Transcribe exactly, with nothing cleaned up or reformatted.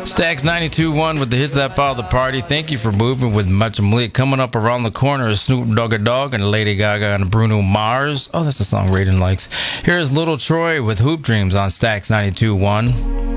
Stax ninety-two point one with the hits that follow the party. Thank you for moving with Much Malik. Coming up around the corner is Snoop Dogg Dogg and Lady Gaga and Bruno Mars. Oh, that's a song Raiden likes. Here is Little Troy with Hoop Dreams on Stax ninety-two point one.